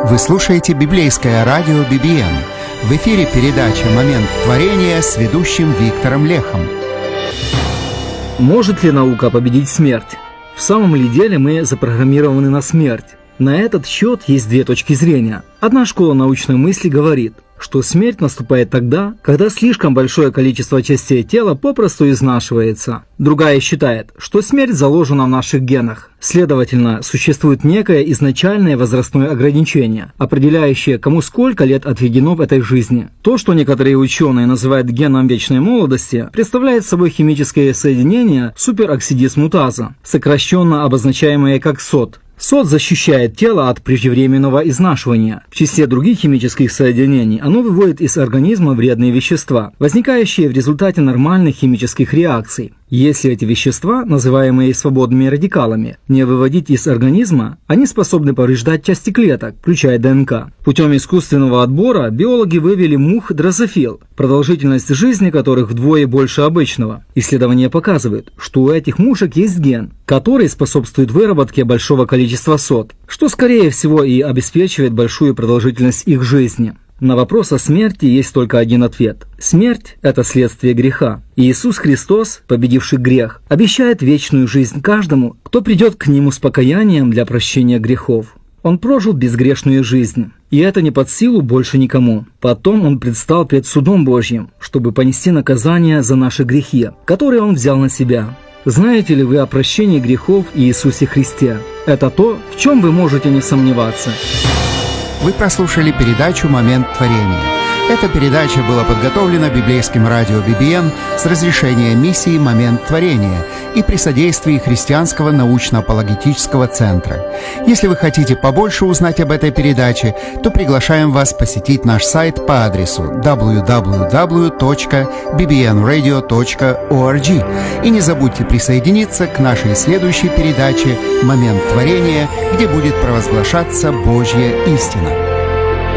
Вы слушаете библейское радио BBN. В эфире передача «Момент творения» с ведущим Виктором Лехом. Может ли наука победить смерть? В самом ли деле мы запрограммированы на смерть? На этот счет есть две точки зрения. Одна школа научной мысли говорит, что смерть наступает тогда, когда слишком большое количество частей тела попросту изнашивается. Другая считает, что смерть заложена в наших генах. Следовательно, существует некое изначальное возрастное ограничение, определяющее, кому сколько лет отведено в этой жизни. То, что некоторые ученые называют геном вечной молодости, представляет собой химическое соединение супероксидисмутаза, сокращенно обозначаемое как СОД. СОД защищает тело от преждевременного изнашивания. В числе других химических соединений оно выводит из организма вредные вещества, возникающие в результате нормальных химических реакций. Если эти вещества, называемые свободными радикалами, не выводить из организма, они способны повреждать части клеток, включая ДНК. Путем искусственного отбора биологи вывели мух дрозофил, продолжительность жизни которых вдвое больше обычного. Исследования показывают, что у этих мушек есть ген, который способствует выработке большого количества СОД, что скорее всего и обеспечивает большую продолжительность их жизни. На вопрос о смерти есть только один ответ. Смерть – это следствие греха. И Иисус Христос, победивший грех, обещает вечную жизнь каждому, кто придет к Нему с покаянием для прощения грехов. Он прожил безгрешную жизнь, и это не под силу больше никому. Потом Он предстал пред судом Божьим, чтобы понести наказание за наши грехи, которые Он взял на себя. Знаете ли вы о прощении грехов и Иисусе Христе? Это то, в чем вы можете не сомневаться. Вы прослушали передачу «Момент творения». Эта передача была подготовлена библейским радио BBN с разрешения миссии «Момент творения» и при содействии Христианского научно-апологетического центра. Если вы хотите побольше узнать об этой передаче, то приглашаем вас посетить наш сайт по адресу www.bbnradio.org. И не забудьте присоединиться к нашей следующей передаче «Момент творения», где будет провозглашаться Божья истина.